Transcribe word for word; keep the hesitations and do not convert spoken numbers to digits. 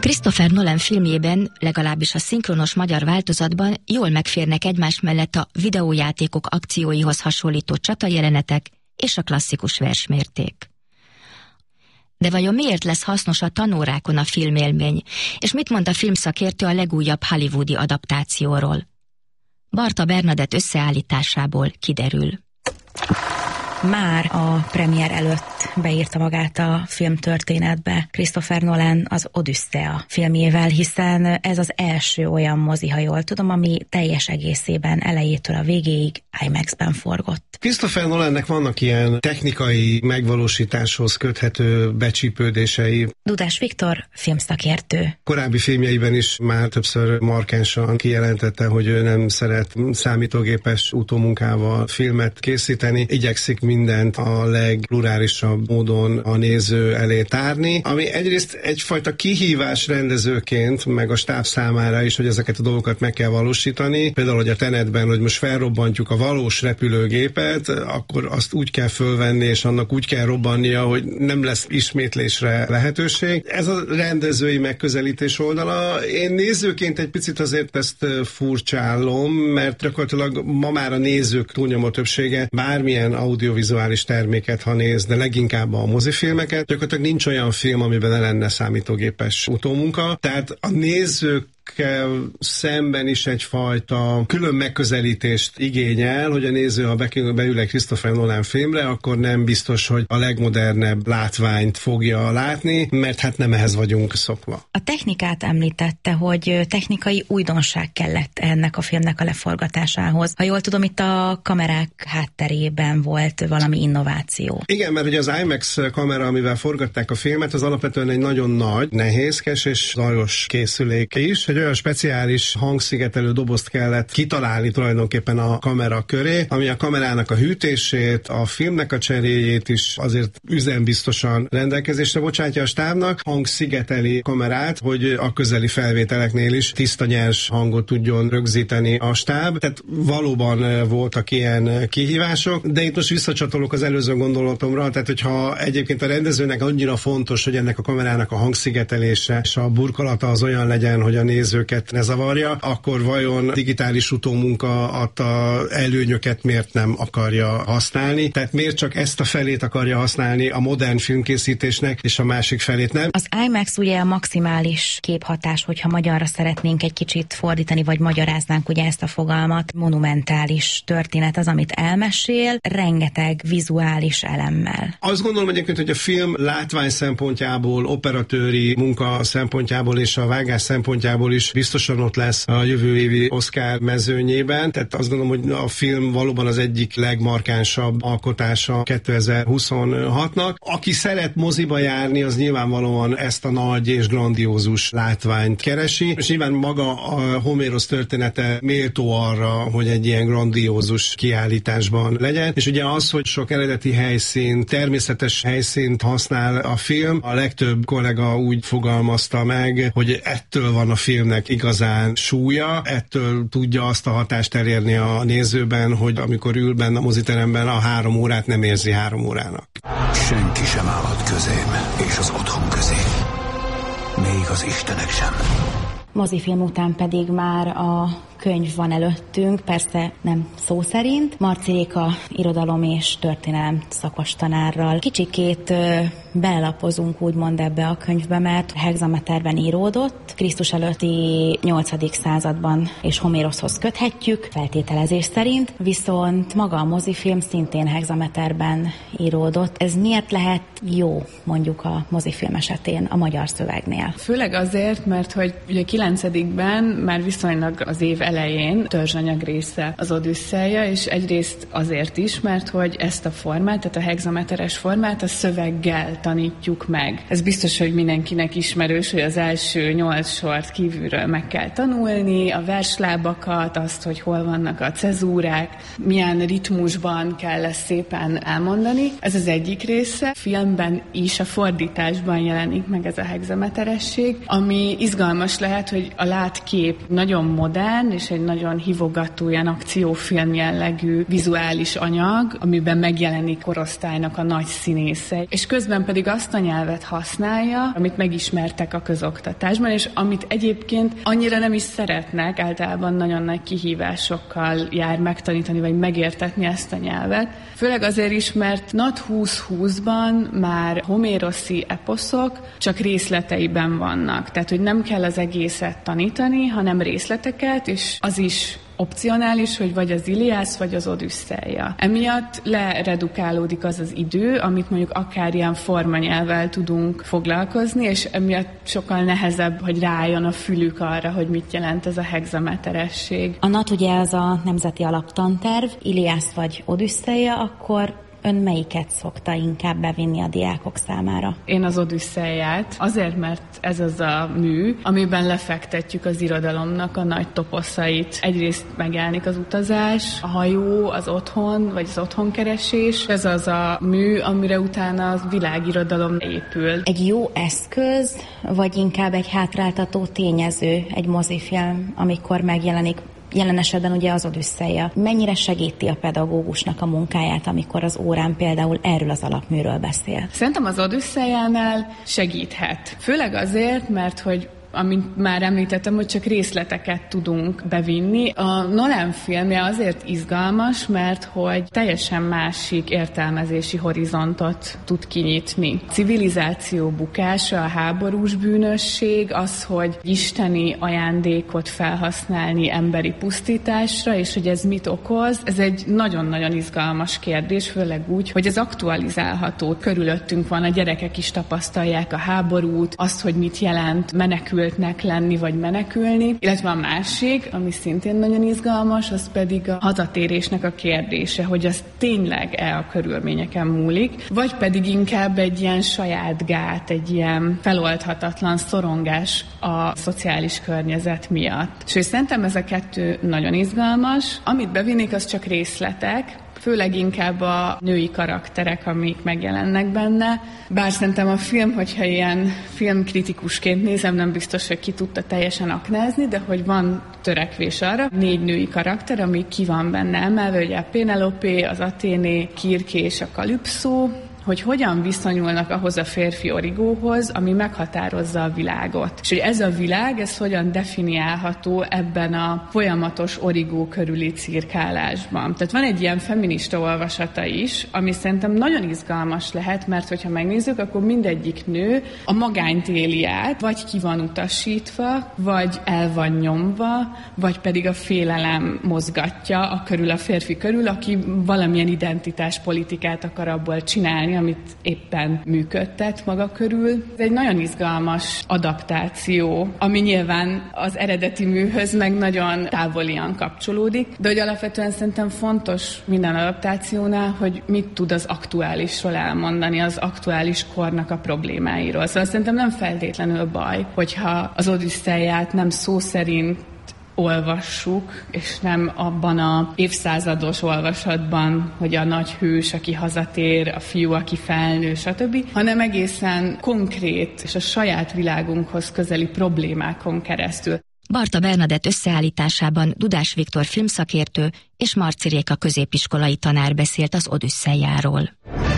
Christopher Nolan filmjében, legalábbis a szinkronos magyar változatban jól megférnek egymás mellett a videójátékok akcióihoz hasonlító csatajelenetek és a klasszikus versmérték. De vajon miért lesz hasznos a tanórákon a filmélmény, és mit mond a filmszakértő a legújabb hollywoodi adaptációról? Barta Bernadett összeállításából kiderül. Már a premier előtt beírta magát a filmtörténetbe Christopher Nolan az Odüsszea filmjével, hiszen ez az első olyan mozi, ha jól tudom, ami teljes egészében elejétől a végéig IMAX-ben forgott. Christopher Nolannek vannak ilyen technikai megvalósításhoz köthető becsípődései. Dudás Viktor, filmszakértő. Korábbi filmjeiben is már többször markánsan kijelentette, hogy ő nem szeret számítógépes utómunkával filmet készíteni, igyekszik mindent a legplurálisabb módon a néző elé tárni, ami egyrészt egyfajta kihívás rendezőként, meg a stáb számára is, hogy ezeket a dolgokat meg kell valósítani. Például, hogy a Tenetben, hogy most felrobbantjuk a valós repülőgépet, akkor azt úgy kell fölvenni, és annak úgy kell robbannia, hogy nem lesz ismétlésre lehetőség. Ez a rendezői megközelítés oldala. Én nézőként egy picit azért ezt furcsálom, mert gyakorlatilag ma már a nézők túlnyomó többsége bármilyen audiovizuális terméket, ha néz, de leginkább a mozifilmeket, gyakorlatilag nincs olyan film, amiben ne lenne számítógépes utómunka. Tehát a nézők szemben is egyfajta külön megközelítést igényel, hogy a néző, ha beül egy Christopher Nolan filmre, akkor nem biztos, hogy a legmodernebb látványt fogja látni, mert hát nem ehhez vagyunk szokva. A technikát említette, hogy technikai újdonság kellett ennek a filmnek a leforgatásához. Ha jól tudom, itt a kamerák hátterében volt valami innováció. Igen, mert ugye az IMAX kamera, amivel forgatták a filmet, az alapvetően egy nagyon nagy, nehézkes és zajos készülék is. Egy olyan speciális hangszigetelő dobozt kellett kitalálni tulajdonképpen a kamera köré, ami a kamerának a hűtését, a filmnek a cseréjét is azért üzembiztosan rendelkezésre bocsátja a stábnak, hangszigeteli kamerát, hogy a közeli felvételeknél is tiszta nyers hangot tudjon rögzíteni a stáb. Tehát valóban voltak ilyen kihívások, de itt most visszacsatolok az előző gondolatomra, tehát hogyha egyébként a rendezőnek annyira fontos, hogy ennek a kamerának a hangszigetelése és a burkolata az olyan legyen, hogy a nézőket ne zavarja, akkor vajon digitális utómunka adta előnyöket miért nem akarja használni? Tehát miért csak ezt a felét akarja használni a modern filmkészítésnek, és a másik felét nem? Az IMAX ugye a maximális képhatás, hogyha magyarra szeretnénk egy kicsit fordítani, vagy magyaráznánk ugye ezt a fogalmat, monumentális történet az, amit elmesél, rengeteg vizuális elemmel. Azt gondolom egyébként, hogy a film látvány szempontjából, operatőri munka szempontjából és a vágás szempontjából is biztosan ott lesz a jövő évi Oscar mezőnyében. Tehát azt gondolom, hogy a film valóban az egyik legmarkánsabb alkotása kétezer-huszonhatnak. Aki szeret moziba járni, az nyilvánvalóan ezt a nagy és grandiózus látványt keresi, és nyilván maga a Homérosz története méltó arra, hogy egy ilyen grandiózus kiállításban legyen. És ugye az, hogy sok eredeti helyszín, természetes helyszínt használ a film, a legtöbb kollega úgy fogalmazta meg, hogy ettől van a filmnek igazán súlya, ettől tudja azt a hatást elérni a nézőben, hogy amikor ül benne a moziteremben, a három órát nem érzi három órának. Senki sem állhat közém, és az otthon közé. Még az istenek sem. Mozifilm után pedig már a könyv van előttünk, persze nem szó szerint. Marci Réka irodalom és történelem szakos tanárral kicsikét ö, belapozunk úgymond ebbe a könyvbe, mert hexameterben íródott, Krisztus előtti nyolcadik században és Homéroszhoz köthetjük, feltételezés szerint, viszont maga a mozifilm szintén hexameterben íródott. Ez miért lehet jó, mondjuk a mozifilm esetén a magyar szövegnél? Főleg azért, mert hogy ugye kilencedikben már viszonylag az év elején törzsanyag része az Odüsszeja, és egyrészt azért is, mert hogy ezt a formát, tehát a hexameteres formát a szöveggel tanítjuk meg. Ez biztos, hogy mindenkinek ismerős, hogy az első nyolc sort kívülről meg kell tanulni, a verslábakat, azt, hogy hol vannak a cezúrák, milyen ritmusban kell ezt szépen elmondani. Ez az egyik része. Filmben is, a fordításban jelenik meg ez a hexameteresség, ami izgalmas lehet, hogy a látkép nagyon modern, és és egy nagyon hívogató, ilyen akciófilm jellegű vizuális anyag, amiben megjelenik korosztálynak a nagy színészei, és közben pedig azt a nyelvet használja, amit megismertek a közoktatásban, és amit egyébként annyira nem is szeretnek, általában nagyon nagy kihívásokkal jár megtanítani, vagy megértetni ezt a nyelvet. Főleg azért is, mert Nat húsz húszban már homéroszi eposzok csak részleteiben vannak. Tehát, hogy nem kell az egészet tanítani, hanem részleteket, és az is opcionális, hogy vagy az Iliász, vagy az Odüsszeia. Emiatt leredukálódik az az idő, amit mondjuk akár ilyen formanyelvvel tudunk foglalkozni, és emiatt sokkal nehezebb, hogy rájön a fülük arra, hogy mit jelent ez a hegzameteresség. A Nat ugye az a nemzeti alaptanterv, Iliász vagy Odüsszeia, akkor ön melyiket szokta inkább bevinni a diákok számára? Én az Odüsszeiát, azért, mert ez az a mű, amiben lefektetjük az irodalomnak a nagy toposzait. Egyrészt megjelenik az utazás, a hajó, az otthon, vagy az otthonkeresés. Ez az a mű, amire utána a világirodalom épül. Egy jó eszköz, vagy inkább egy hátráltató tényező, egy mozifilm, amikor megjelenik? Jelen esetben ugye az Odüsszeia. Mennyire segíti a pedagógusnak a munkáját, amikor az órán például erről az alapműről beszél? Szerintem az Odüsszeiánál segíthet. Főleg azért, mert hogy amint már említettem, hogy csak részleteket tudunk bevinni. A Nolan filmje azért izgalmas, mert hogy teljesen másik értelmezési horizontot tud kinyitni. Civilizáció bukása, a háborús bűnösség, az, hogy isteni ajándékot felhasználni emberi pusztításra, és hogy ez mit okoz, ez egy nagyon-nagyon izgalmas kérdés, főleg úgy, hogy ez aktualizálható. Körülöttünk van, a gyerekek is tapasztalják a háborút, azt, hogy mit jelent menekül lenni vagy menekülni, illetve a másik, ami szintén nagyon izgalmas, az pedig a hazatérésnek a kérdése, hogy az tényleg-e a körülményeken múlik, vagy pedig inkább egy ilyen saját gát, egy ilyen feloldhatatlan szorongás a szociális környezet miatt. És szerintem ez a kettő nagyon izgalmas. Amit bevinnék, az csak részletek, főleg inkább a női karakterek, amik megjelennek benne. Bár szerintem a film, hogyha ilyen filmkritikusként nézem, nem biztos, hogy ki tudta teljesen aknázni, de hogy van törekvés arra. Négy női karakter, ami ki van benne emelve, ugye a Pénelope, az Athéné, Kirké és a Kalypszó, hogy hogyan viszonyulnak ahhoz a férfi origóhoz, ami meghatározza a világot. És hogy ez a világ, ez hogyan definiálható ebben a folyamatos origó körüli cirkálásban. Tehát van egy ilyen feminista olvasata is, ami szerintem nagyon izgalmas lehet, mert hogyha megnézzük, akkor mindegyik nő a magányt éli át, vagy ki van utasítva, vagy el van nyomva, vagy pedig a félelem mozgatja a körül, a férfi körül, aki valamilyen identitáspolitikát akar abból csinálni, amit éppen működtet maga körül. Ez egy nagyon izgalmas adaptáció, ami nyilván az eredeti műhöz meg nagyon távolian kapcsolódik, de hogy alapvetően szerintem fontos minden adaptációnál, hogy mit tud az aktuálisról elmondani, az aktuális kornak a problémáiról. Szóval szerintem nem feltétlenül baj, hogyha az Odüsszeiát nem szó szerint olvassuk, és nem abban a évszázados olvasatban, hogy a nagy hős, aki hazatér, a fiú, aki felnő, stb., hanem egészen konkrét és a saját világunkhoz közeli problémákon keresztül. Barta Bernadett összeállításában Dudás Viktor filmszakértő és Marci Réka középiskolai tanár beszélt az Odüsszeiáról.